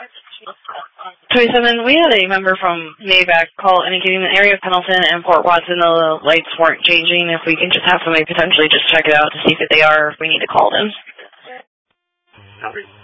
27, we had a member from NAVAC call indicating the area of Pendleton and Port Watson, the lights weren't changing. If we can just have somebody potentially just check it out to see if they are, if we need to call them.